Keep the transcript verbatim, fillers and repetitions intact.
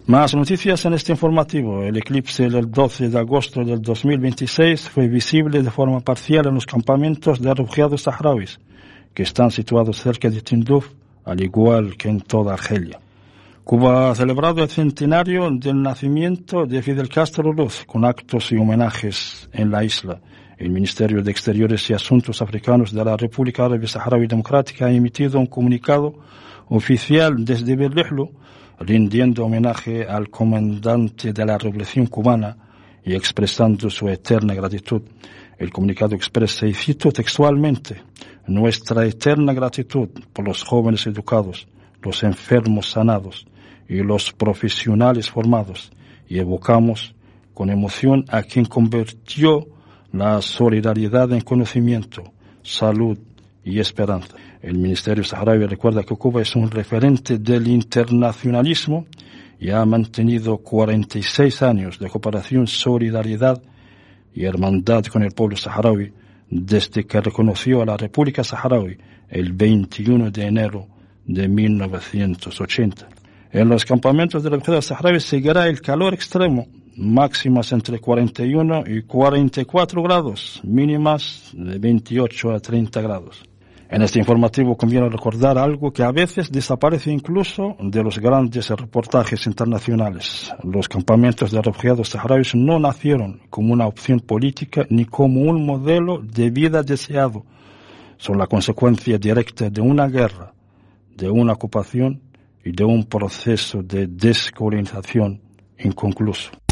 Más noticias en este informativo. El eclipse del doce de agosto del dos mil veintiséis fue visible de forma parcial en los campamentos de refugiados saharauis, que están situados cerca de Tinduf, al igual que en toda Argelia. Cuba ha celebrado el centenario del nacimiento de Fidel Castro Ruz con actos y homenajes en la isla. El Ministerio de Exteriores y Asuntos Africanos de la República Árabe Saharaui Democrática ha emitido un comunicado oficial desde Berlejlo, rindiendo homenaje al comandante de la Revolución Cubana y expresando su eterna gratitud. El comunicado expresa, y cito textualmente, nuestra eterna gratitud por los jóvenes educados, los enfermos sanados y los profesionales formados, y evocamos con emoción a quien convirtió la solidaridad en conocimiento, salud y esperanza. El Ministerio Saharaui recuerda que Cuba es un referente del internacionalismo y ha mantenido cuarenta y seis años de cooperación, solidaridad y hermandad con el pueblo saharaui desde que reconoció a la República Saharaui el veintiuno de enero de mil novecientos ochenta. En los campamentos de la refugiados saharauis seguirá el calor extremo, máximas entre cuarenta y uno y cuarenta y cuatro grados, mínimas de veintiocho a treinta grados. En este informativo conviene recordar algo que a veces desaparece incluso de los grandes reportajes internacionales. Los campamentos de refugiados saharauis no nacieron como una opción política ni como un modelo de vida deseado. Son la consecuencia directa de una guerra, de una ocupación y de un proceso de descolonización inconcluso.